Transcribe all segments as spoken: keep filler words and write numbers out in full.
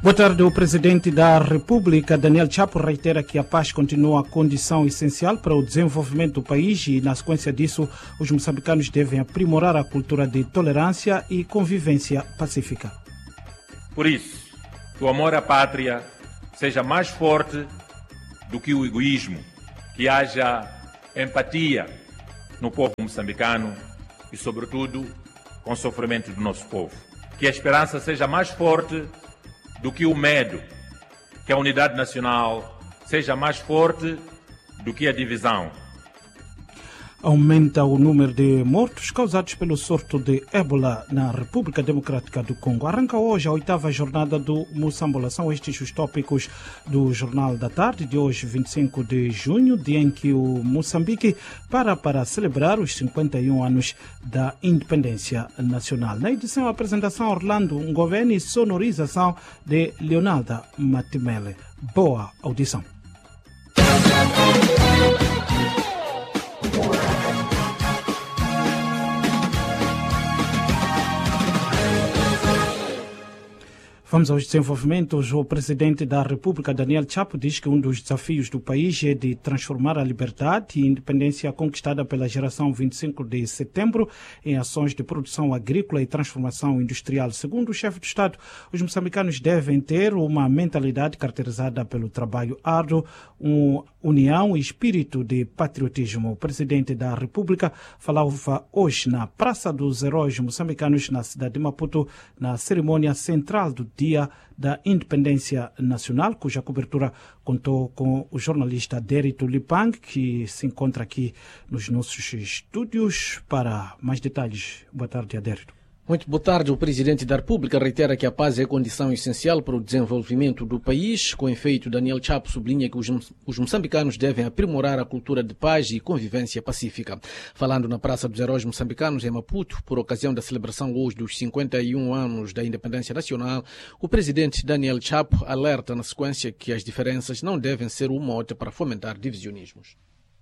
Boa tarde. O presidente da República, Daniel Chapo, reitera que a paz continua a condição essencial para o desenvolvimento do país e, na sequência disso, os moçambicanos devem aprimorar a cultura de tolerância e convivência pacífica. Por isso, que o amor à pátria seja mais forte do que o egoísmo, que haja empatia no povo moçambicano e, sobretudo, com o sofrimento do nosso povo. Que a esperança seja mais forte do que o medo, que a unidade nacional seja mais forte do que a divisão. Aumenta o número de mortos causados pelo surto de ébola na República Democrática do Congo. Arranca hoje a oitava jornada do Moçambola. São estes os tópicos do Jornal da Tarde de hoje, vinte e cinco de junho, dia em que o Moçambique para para celebrar os cinquenta e um anos da independência nacional. Na edição, a apresentação Orlando Ngoveni e sonorização de Leonardo Matimele. Boa audição. Vamos aos desenvolvimentos. O presidente da República, Daniel Chapo, diz que um dos desafios do país é de transformar a liberdade e independência conquistada pela geração vinte e cinco de setembro em ações de produção agrícola e transformação industrial. Segundo o chefe do Estado, os moçambicanos devem ter uma mentalidade caracterizada pelo trabalho árduo, uma união e espírito de patriotismo. O presidente da República falava hoje na Praça dos Heróis Moçambicanos, na cidade de Maputo, na cerimônia central do Dia da Independência Nacional, cuja cobertura contou com o jornalista Dérito Lipang, que se encontra aqui nos nossos estúdios. Para mais detalhes, boa tarde, Dérito. Muito boa tarde. O presidente da República reitera que a paz é condição essencial para o desenvolvimento do país. Com efeito, Daniel Chapo sublinha que os, os moçambicanos devem aprimorar a cultura de paz e convivência pacífica. Falando na Praça dos Heróis Moçambicanos, em Maputo, por ocasião da celebração hoje dos cinquenta e um anos da independência nacional, o presidente Daniel Chapo alerta na sequência que as diferenças não devem ser um mote para fomentar divisionismos.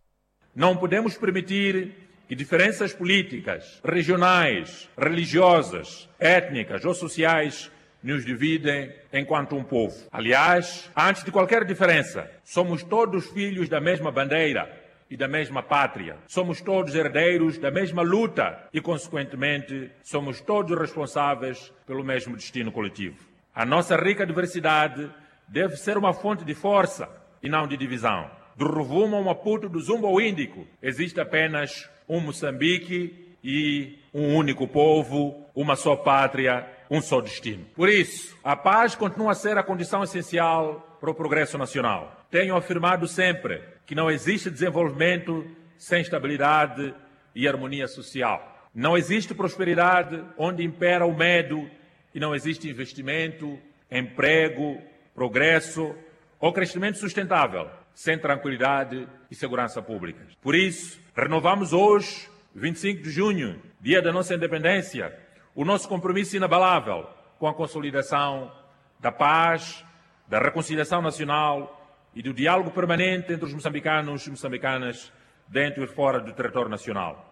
Não podemos permitir que diferenças políticas, regionais, religiosas, étnicas ou sociais nos dividem enquanto um povo. Aliás, antes de qualquer diferença, somos todos filhos da mesma bandeira e da mesma pátria. Somos todos herdeiros da mesma luta e, consequentemente, somos todos responsáveis pelo mesmo destino coletivo. A nossa rica diversidade deve ser uma fonte de força e não de divisão. Do Rovuma ao Maputo, do Zumba ao Índico, existe apenas um Moçambique e um único povo, uma só pátria, um só destino. Por isso, a paz continua a ser a condição essencial para o progresso nacional. Tenho afirmado sempre que não existe desenvolvimento sem estabilidade e harmonia social. Não existe prosperidade onde impera o medo e não existe investimento, emprego, progresso ou crescimento sustentável sem tranquilidade e segurança pública. Por isso, renovamos hoje, vinte e cinco de junho, dia da nossa independência, o nosso compromisso inabalável com a consolidação da paz, da reconciliação nacional e do diálogo permanente entre os moçambicanos e moçambicanas dentro e fora do território nacional.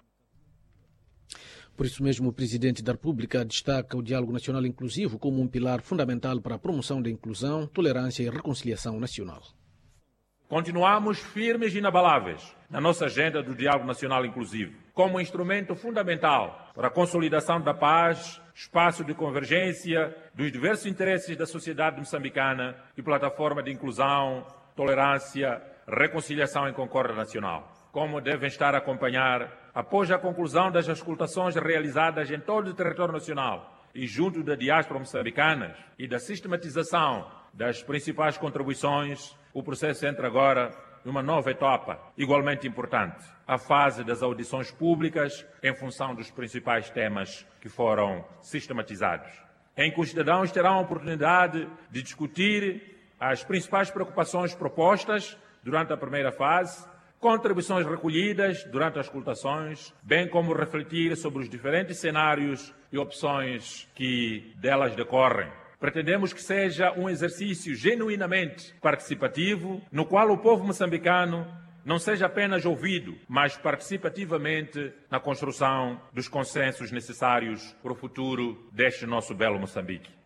Por isso mesmo, o presidente da República destaca o diálogo nacional inclusivo como um pilar fundamental para a promoção da inclusão, tolerância e reconciliação nacional. Continuamos firmes e inabaláveis na nossa agenda do diálogo nacional inclusivo, como instrumento fundamental para a consolidação da paz, espaço de convergência dos diversos interesses da sociedade moçambicana e plataforma de inclusão, tolerância, reconciliação e concórdia nacional. Como devem estar a acompanhar, após a conclusão das auscultações realizadas em todo o território nacional e junto da diáspora moçambicana e da sistematização das principais contribuições, o processo entra agora numa nova etapa, igualmente importante, a fase das audições públicas em função dos principais temas que foram sistematizados, em que os cidadãos terão a oportunidade de discutir as principais preocupações propostas durante a primeira fase, contribuições recolhidas durante as auscultações, bem como refletir sobre os diferentes cenários e opções que delas decorrem. Pretendemos que seja um exercício genuinamente participativo, no qual o povo moçambicano não seja apenas ouvido, mas participativamente na construção dos consensos necessários para o futuro deste nosso belo Moçambique.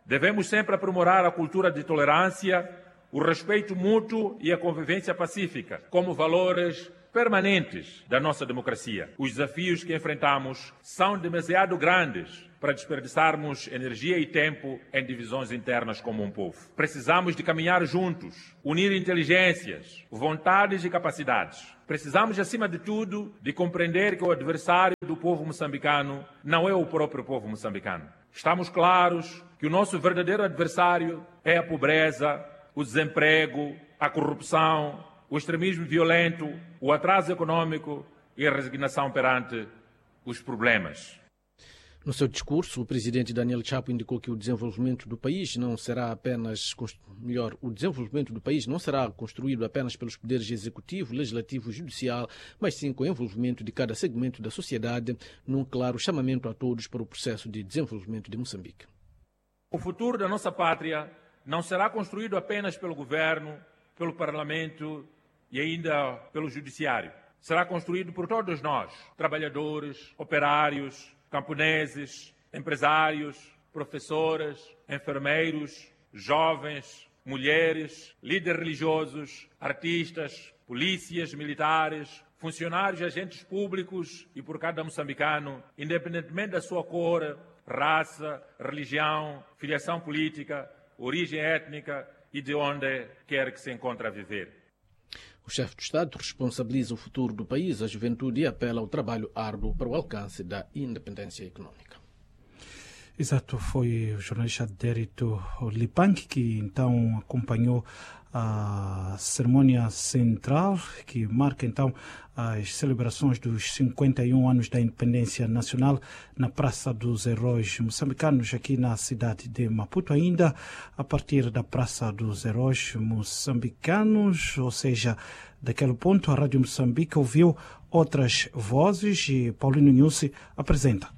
Devemos sempre aprimorar a cultura de tolerância, o respeito mútuo e a convivência pacífica como valores permanentes da nossa democracia. Os desafios que enfrentamos são demasiado grandes para desperdiçarmos energia e tempo em divisões internas como um povo. Precisamos de caminhar juntos, unir inteligências, vontades e capacidades. Precisamos, acima de tudo, de compreender que o adversário do povo moçambicano não é o próprio povo moçambicano. Estamos claros que o nosso verdadeiro adversário é a pobreza, o desemprego, a corrupção, o extremismo violento, o atraso econômico e a resignação perante os problemas. No seu discurso, o presidente Daniel Chapo indicou que o desenvolvimento do país não será apenas, melhor, o desenvolvimento do país não será construído apenas pelos poderes executivo, legislativo e judicial, mas sim com o envolvimento de cada segmento da sociedade, num claro chamamento a todos para o processo de desenvolvimento de Moçambique. O futuro da nossa pátria não será construído apenas pelo governo, pelo parlamento e ainda pelo judiciário. Será construído por todos nós, trabalhadores, operários, camponeses, empresários, professores, enfermeiros, jovens, mulheres, líderes religiosos, artistas, polícias, militares, funcionários e agentes públicos e por cada moçambicano, independentemente da sua cor, raça, religião, filiação política, origem étnica e de onde quer que se encontre a viver. O chefe do Estado responsabiliza o futuro do país, a juventude e apela ao trabalho árduo para o alcance da independência econômica. Exato, foi o jornalista Dérito Lipanque que então acompanhou a cerimônia central que marca então as celebrações dos cinquenta e um anos da independência nacional na Praça dos Heróis Moçambicanos, aqui na cidade de Maputo, ainda a partir da Praça dos Heróis Moçambicanos, ou seja, daquele ponto a Rádio Moçambique ouviu outras vozes e Paulino Nhusi apresenta.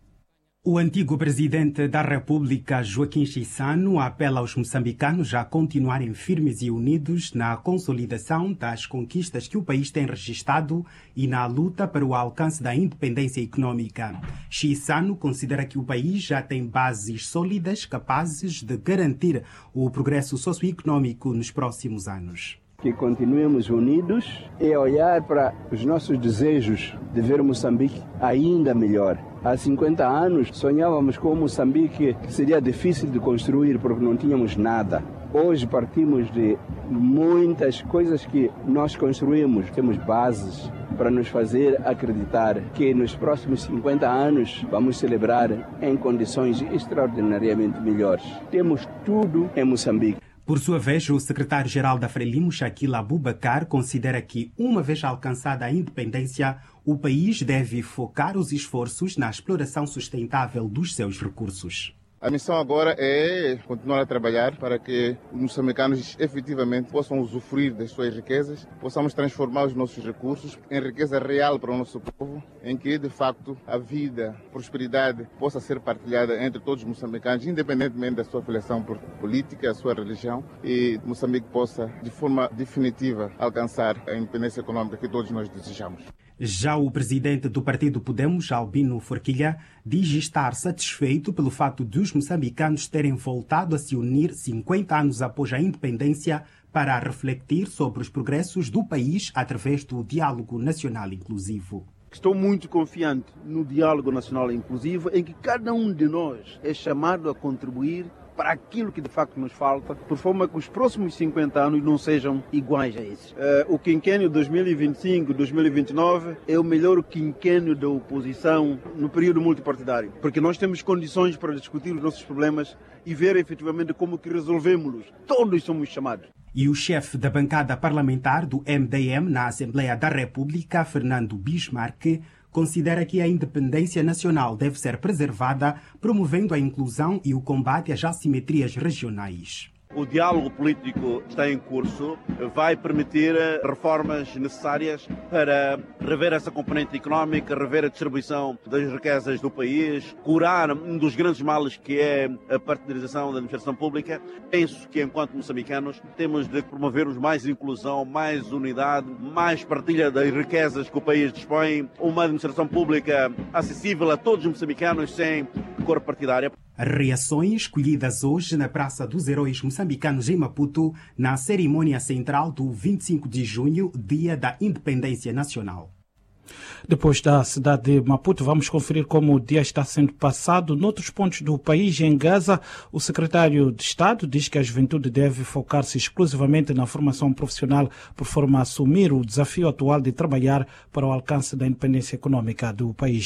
O antigo presidente da República, Joaquim Chissano, apela aos moçambicanos a continuarem firmes e unidos na consolidação das conquistas que o país tem registrado e na luta para o alcance da independência econômica. Chissano considera que o país já tem bases sólidas capazes de garantir o progresso socioeconômico nos próximos anos. Que continuemos unidos e olhar para os nossos desejos de ver Moçambique ainda melhor. Há cinquenta anos sonhávamos com Moçambique que seria difícil de construir porque não tínhamos nada. Hoje partimos de muitas coisas que nós construímos. Temos bases para nos fazer acreditar que nos próximos cinquenta anos vamos celebrar em condições extraordinariamente melhores. Temos tudo em Moçambique. Por sua vez, o secretário-geral da Frelimo, Shaquille Abubakar, considera que, uma vez alcançada a independência, o país deve focar os esforços na exploração sustentável dos seus recursos. A missão agora é continuar a trabalhar para que os moçambicanos efetivamente possam usufruir das suas riquezas, possamos transformar os nossos recursos em riqueza real para o nosso povo, em que, de facto, a vida, a prosperidade possa ser partilhada entre todos os moçambicanos, independentemente da sua filiação política, a sua religião, e Moçambique possa, de forma definitiva, alcançar a independência econômica que todos nós desejamos. Já o presidente do partido Podemos, Albino Forquilha, diz estar satisfeito pelo fato de os moçambicanos terem voltado a se unir cinquenta anos após a independência para refletir sobre os progressos do país através do diálogo nacional inclusivo. Estou muito confiante no diálogo nacional inclusivo, em que cada um de nós é chamado a contribuir para aquilo que de facto nos falta, por forma que os próximos cinquenta anos não sejam iguais a esses. Uh, o quinquênio dois mil e vinte e cinco dois mil e vinte e nove é o melhor quinquênio da oposição no período multipartidário, porque nós temos condições para discutir os nossos problemas e ver efetivamente como que resolvemos-los. Todos somos chamados. E o chefe da bancada parlamentar do M D M na Assembleia da República, Fernando Bismarck, considera que a independência nacional deve ser preservada, promovendo a inclusão e o combate às assimetrias regionais. O diálogo político está em curso, vai permitir reformas necessárias para rever essa componente económica, rever a distribuição das riquezas do país, curar um dos grandes males que é a partidarização da administração pública. Penso que, enquanto moçambicanos, temos de promovermos mais inclusão, mais unidade, mais partilha das riquezas que o país dispõe, uma administração pública acessível a todos os moçambicanos sem cor partidária. Reações escolhidas hoje na Praça dos Heróis Moçambicanos em Maputo, na cerimônia central do vinte e cinco de junho, Dia da Independência Nacional. Depois da cidade de Maputo, vamos conferir como o dia está sendo passado noutros pontos do país. Em Gaza, o secretário de Estado diz que a juventude deve focar-se exclusivamente na formação profissional, por forma a assumir o desafio atual de trabalhar para o alcance da independência econômica do país.